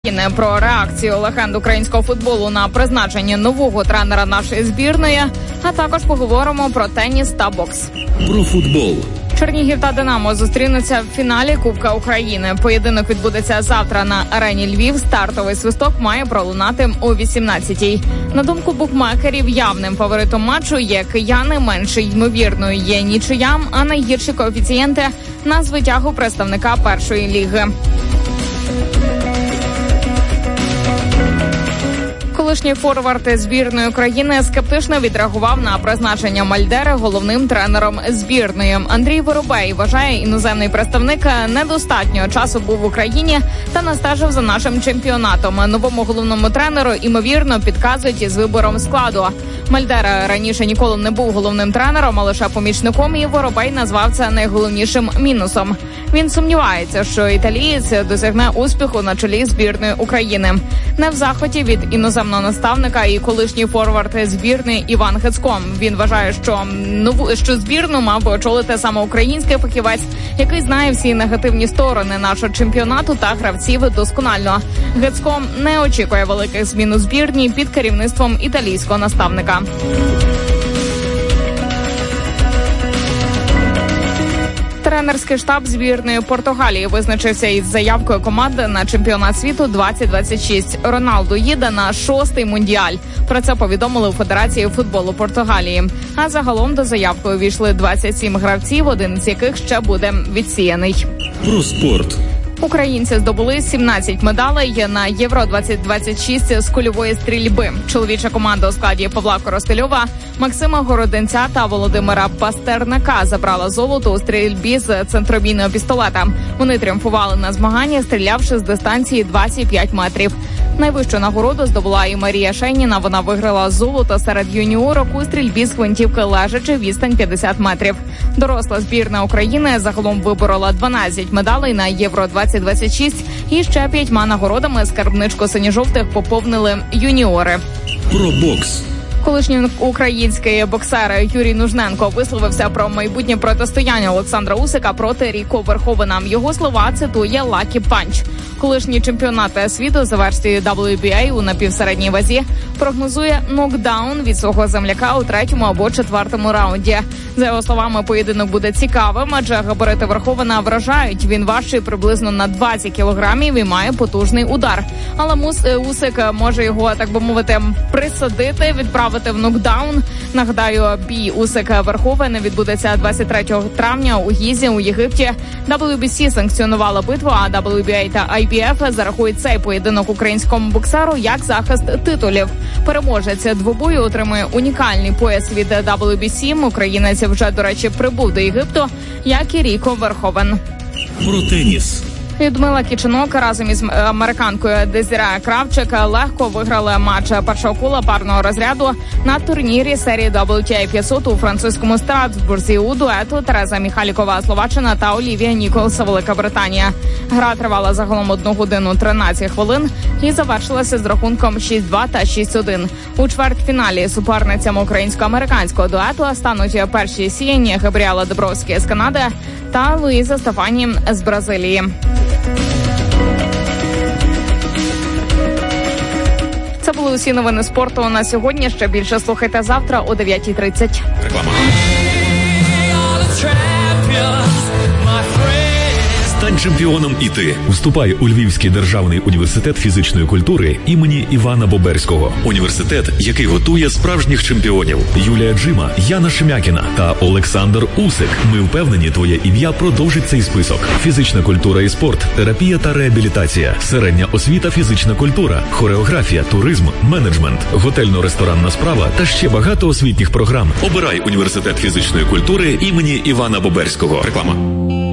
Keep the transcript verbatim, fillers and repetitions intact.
Про реакцію легенд українського футболу на призначення нового тренера нашої збірної, а також поговоримо про теніс та бокс. Про футбол. Чернігів та Динамо зустрінуться в фіналі Кубка України. Поєдинок відбудеться завтра на арені Львів. Стартовий свисток має пролунати о вісімнадцятій. На думку букмекерів, явним фаворитом матчу є кияни, менш ймовірною є нічия, а найгірші коефіцієнти на звитягу представника першої ліги. Колишній форвард збірної України скептично відреагував на призначення Мальдери головним тренером збірної. Андрій Воробей вважає, іноземний представник недостатньо часу був в Україні та не стежив за нашим чемпіонатом. Новому головному тренеру, ймовірно, підказують із вибором складу. Мальдера раніше ніколи не був головним тренером, а лише помічником, і Воробей назвав це найголовнішим мінусом. Він сумнівається, що італієць досягне успіху на чолі збірної України. Не в захваті від іноземного наставника і колишній форвард збірної Іван Гецько. Він вважає, що нову що збірну мав би очолити саме український фахівець, який знає всі негативні сторони нашого чемпіонату та гравців досконально. Гецько не очікує великих змін у збірні під керівництвом італійського наставника. Тренерський штаб збірної Португалії визначився із заявкою команди на чемпіонат світу двадцять двадцять шість. Роналду їде на шостий мундіаль. Про це повідомили у Федерації футболу Португалії. А загалом до заявки увійшли двадцять сім гравців, один з яких ще буде відсіяний. Про спорт. Українці здобули сімнадцять медалей на Євро двадцять двадцять шість з кульової стрільби. Чоловіча команда у складі Павла Коростельова, Максима Городенця та Володимира Пастернака забрала золото у стрільбі з центробійного пістолета. Вони тріумфували на змаганні, стрілявши з дистанції двадцять п'ять метрів. Найвищу нагороду здобула і Марія Шеніна. Вона виграла золото серед юніорок у стрільбі з гвинтівки лежачи відстань п'ятдесят метрів. Доросла збірна України загалом виборола дванадцять медалей на Євро двадцять двадцять шість і ще п'ятьма нагородами скарбничку синьо-жовтих поповнили юніори. Про бокс. Колишній український боксер Юрій Нужненко висловився про майбутнє протистояння Олександра Усика проти Ріко Верховена. Його слова цитує Лакі Панч. Колишній чемпіонат світу за версією дабл ю бі ей у напівсередній вазі прогнозує нокдаун від свого земляка у третьому або четвертому раунді. За його словами, поєдинок буде цікавим, адже габарити Верховена вражають. Він важчий приблизно на двадцять кілограмів і має потужний удар. Але Усик може його, так би мовити, присадити, відправити в нокдаун. Нагадаю, бій Усик-Верховен відбудеться двадцять третього травня у Гізі у Єгипті. дабл ю бі сі санкціонувала битву, а дабл ю бі ей та ай бі еф зарахують цей поєдинок українському боксеру як захист титулів. Переможець двобою отримує унікальний пояс від дабл ю бі сі. Українець вже, до речі, прибув до Єгипту, як і Ріко Верховен. Про теніс. Людмила Кіченок разом із американкою Дезіре Кравчик легко виграли матч першого кола парного розряду на турнірі серії дабл ю ті ей п'ятсот у французькому Страсбурзі у дуету Тереза Міхалікова, Словаччина, та Олівія Ніколс, Велика Британія. Гра тривала загалом одну годину тринадцять хвилин і завершилася з рахунком шість два та шість один. У чвертьфіналі суперницями українсько-американського дуету стануть перші сіяні Габріела Дубровські з Канади та Луїза Стефані з Бразилії. Це були усі новини спорту на сьогодні. Ще більше слухайте завтра о дев'ятій тридцять. Реклама. Стань чемпіоном і ти. Вступай у Львівський державний університет фізичної культури імені Івана Боберського. Університет, який готує справжніх чемпіонів. Юлія Джима, Яна Шемякіна та Олександр Усик. Ми впевнені, твоє ім'я продовжить цей список. Фізична культура і спорт, терапія та реабілітація, середня освіта, фізична культура, хореографія, туризм, менеджмент, готельно-ресторанна справа та ще багато освітніх програм. Обирай університет фізичної культури імені Івана Боберського. Реклама.